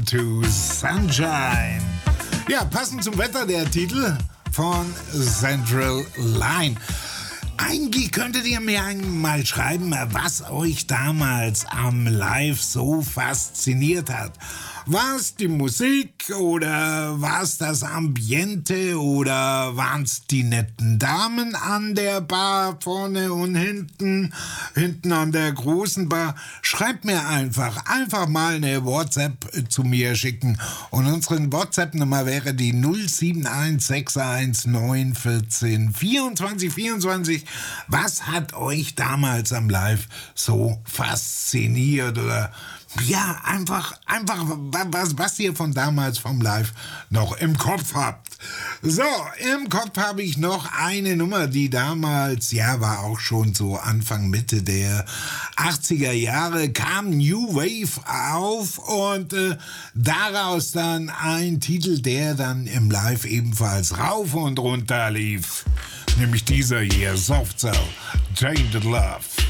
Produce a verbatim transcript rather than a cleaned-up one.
to Sunshine. Ja, passend zum Wetter der Titel von Central Line. Eigentlich könntet ihr mir mal schreiben, was euch damals am Live so fasziniert hat. War es die Musik oder war es das Ambiente oder waren es die netten Damen an der Bar vorne und hinten, hinten an der großen Bar? Schreibt mir einfach, einfach mal eine WhatsApp zu mir schicken und unsere WhatsApp-Nummer wäre die null sieben eins sechs eins neun eins vier vierundzwanzig vierundzwanzig. Was hat euch damals am Live so fasziniert oder ja, einfach, einfach, was, was ihr von damals vom Live noch im Kopf habt. So, im Kopf habe ich noch eine Nummer, die damals, ja, war auch schon so Anfang, Mitte der achtziger Jahre, kam New Wave auf und äh, daraus dann ein Titel, der dann im Live ebenfalls rauf und runter lief. Nämlich dieser hier, Soft Cell, Tainted Love.